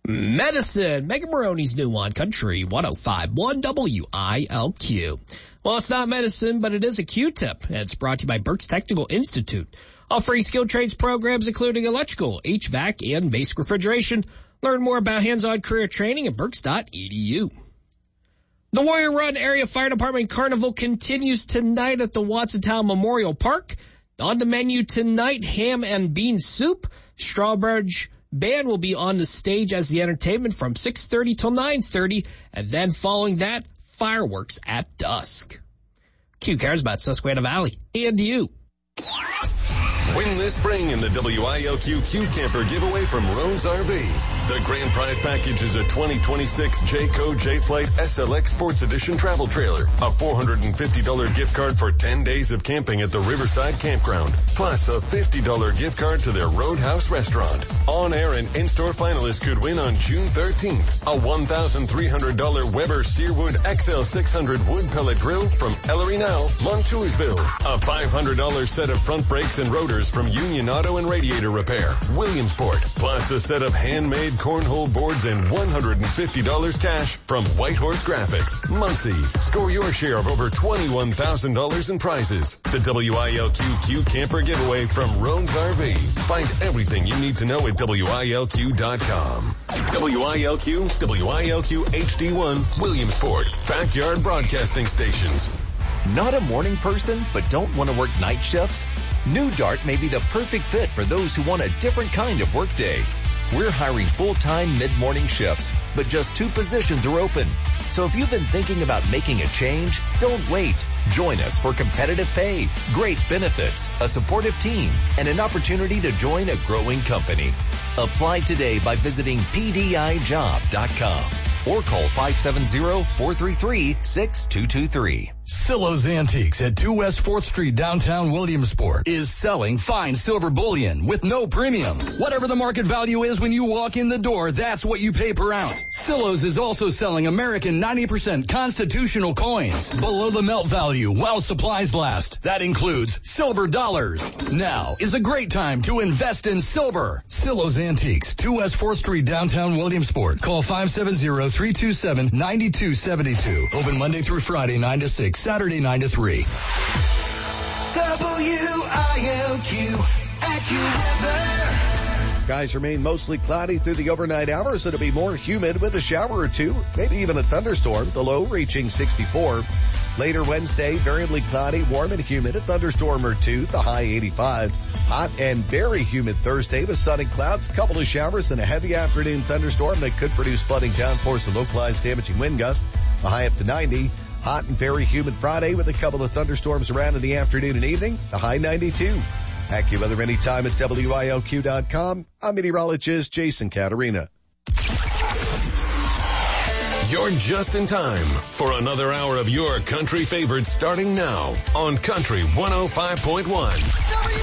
Medicine. Megan Maroney's new on Country 105.1 WILQ. Well, it's not medicine, but it is a Q-tip. And it's brought to you by Berks Technical Institute, offering skilled trades programs including electrical, HVAC, and basic refrigeration. Learn more about hands-on career training at berks.edu. The Warrior Run Area Fire Department Carnival continues tonight at the Watsontown Memorial Park. On the menu tonight, ham and bean soup. Strawbridge Band will be on the stage as the entertainment from 6:30 till 9:30, and then following that, fireworks at dusk. Q cares about Susquehanna Valley and you. Win this spring in the WILQ Q Camper giveaway from Rose RV. The grand prize package is a 2026 Jayco J-Flight SLX Sports Edition travel trailer, a $450 gift card for 10 days of camping at the Riverside Campground, plus a $50 gift card to their Roadhouse restaurant. On-air and in-store finalists could win on June 13th a $1,300 Weber Searwood XL600 wood pellet grill from Ellery Now, Montoursville, a $500 set of front brakes and rotors from Union Auto and Radiator Repair, Williamsport, plus a set of handmade cornhole boards and $150 cash from Whitehorse Graphics. Muncie, score your share of over $21,000 in prizes. The WILQ Q Camper giveaway from Rones RV. Find everything you need to know at WILQ.com. WILQ, WILQ HD1, Williamsport, Backyard Broadcasting Stations. Not a morning person, but don't want to work night shifts? New Dart may be the perfect fit for those who want a different kind of workday. We're hiring full-time mid-morning shifts, but just 2 positions are open. So if you've been thinking about making a change, don't wait. Join us for competitive pay, great benefits, a supportive team, and an opportunity to join a growing company. Apply today by visiting pdijob.com or call 570-433-6223. Silo's Antiques at 2 West 4th Street, downtown Williamsport, is selling fine silver bullion with no premium. Whatever the market value is when you walk in the door, that's what you pay per ounce. Silo's is also selling American 90% constitutional coins below the melt value while supplies last. That includes silver dollars. Now is a great time to invest in silver. Silo's Antiques, 2 West 4th Street, downtown Williamsport. Call 570-327-9272. Open Monday through Friday, 9 to 6. Saturday 9 to 3. WILQ AccuWeather. Skies remain mostly cloudy through the overnight hours. It'll be more humid with a shower or two, maybe even a thunderstorm, the low reaching 64. Later Wednesday, variably cloudy, warm and humid, a thunderstorm or two, the high 85. Hot and very humid Thursday with sun and clouds, couple of showers and a heavy afternoon thunderstorm that could produce flooding downpours and localized damaging wind gusts, a high up to 90. Hot and very humid Friday with a couple of thunderstorms around in the afternoon and evening, the high 92. AccuWeather anytime at WILQ.com. I'm meteorologist Jason Caterina. You're just in time for another hour of your country favorites starting now on Country 105.1.